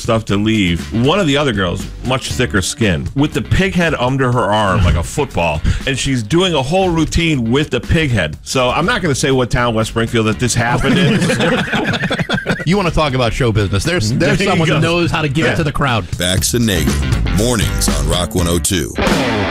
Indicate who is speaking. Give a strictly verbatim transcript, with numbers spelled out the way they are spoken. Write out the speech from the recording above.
Speaker 1: stuff to leave, one of the other girls, much thicker skin, with the pig head under her arm like a football, and she's doing a whole routine with the pig head. So I'm not going to say what town, West Springfield, that this happened in.
Speaker 2: You want to talk about show business. There's there's
Speaker 1: There you
Speaker 2: someone
Speaker 1: go.
Speaker 2: that knows how to give
Speaker 1: Yeah.
Speaker 2: it to the crowd.
Speaker 3: Bax and Nagel, mornings on Rock one oh two.